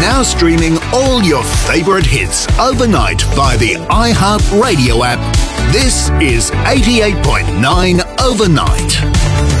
Now streaming all your favorite hits overnight via the iHeart Radio app. This is 88.9 Overnight.